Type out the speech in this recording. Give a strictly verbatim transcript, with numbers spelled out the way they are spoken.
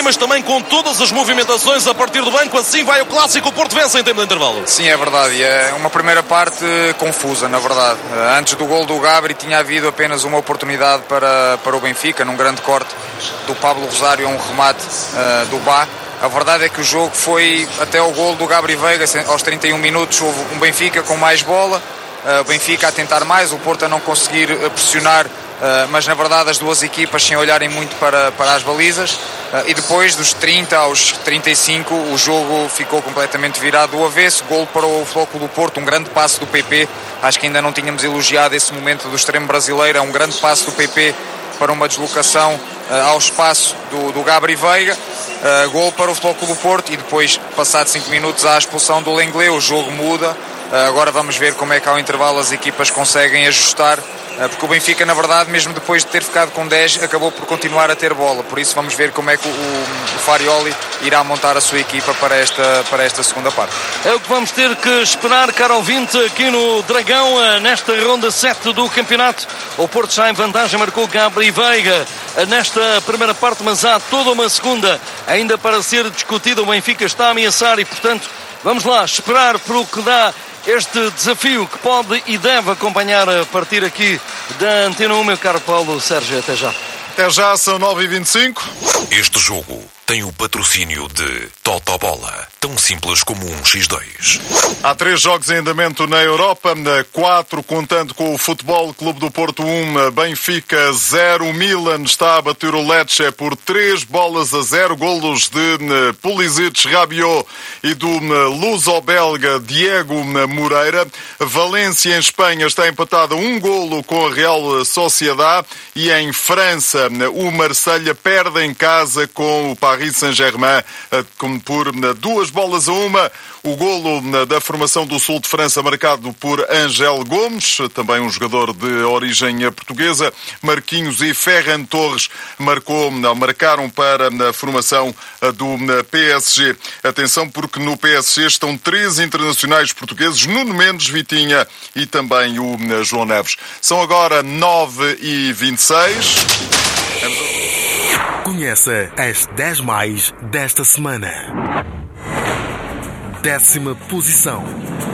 mas também com todas as movimentações a partir do banco. Assim vai o clássico, o Porto vence em tempo de intervalo. Sim, é verdade, é uma primeira parte confusa, na verdade. Antes do gol do Gabri tinha havido apenas uma oportunidade para, para o Benfica, num grande corte do Pablo Rosário a um remate uh, do Bá. A verdade é que o jogo foi até o gol do Gabri Veiga, aos trinta e um minutos houve um Benfica com mais bola, uh, o Benfica a tentar mais, o Porto a não conseguir pressionar, uh, mas na verdade as duas equipas sem olharem muito para, para as balizas, uh, e depois dos trinta aos trinta e cinco o jogo ficou completamente virado do avesso. Gol para o Flóculo do Porto, um grande passo do P P, acho que ainda não tínhamos elogiado esse momento do extremo brasileiro, é um grande passo do P P para uma deslocação uh, ao espaço do, do Gabri Veiga, uh, gol para o Flóculo do Porto e depois, passados cinco minutos, há a expulsão do Lenglet, o jogo muda. Uh, agora vamos ver como é que ao intervalo as equipas conseguem ajustar, uh, porque o Benfica, na verdade, mesmo depois de ter ficado com dez, acabou por continuar a ter bola, por isso vamos ver como é que o, o, o Farioli irá montar a sua equipa para esta, para esta segunda parte. É o que vamos ter que esperar, caro ouvinte, aqui no Dragão, uh, nesta ronda sete do campeonato. O Porto já em vantagem, marcou Gabri Veiga uh, nesta primeira parte, mas há toda uma segunda ainda para ser discutida. O Benfica está a ameaçar e, portanto, vamos lá esperar para o que dá este desafio que pode e deve acompanhar a partir aqui da Antena um, meu caro Paulo Sérgio. Até já. Até já, são nove e vinte e cinco. Este jogo tem o patrocínio de Totobola, tão simples como um xis dois. Há três jogos em andamento na Europa, quatro contando com o Futebol Clube do Porto um, Benfica zero, Milan está a bater o Lecce por três bolas a zero, golos de Pulisic, Rabiot e do luso-belga Diego Moreira. Valência em Espanha está empatada um golo com a Real Sociedad e em França o Marselha perde em casa com o Paris Saint-Germain por duas bolas a uma. O golo da formação do sul de França marcado por Ángel Gomes, também um jogador de origem portuguesa. Marquinhos e Ferran Torres marcou, marcaram para a formação do P S G. Atenção, porque no P S G estão três internacionais portugueses, Nuno Mendes, Vitinha e também o João Neves. São agora nove e vinte e seis. Conheça as dez mais desta semana. Décima posição.